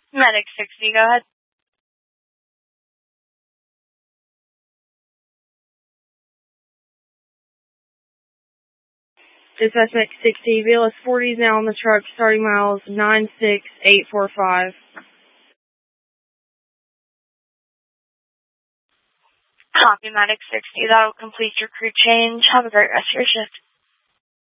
Medic 60, go ahead. Dispatch Medic 60, VLS 40 is now on the truck, starting miles 96845. Copy, Medic 60. That'll complete your crew change. Have a great rest of your shift.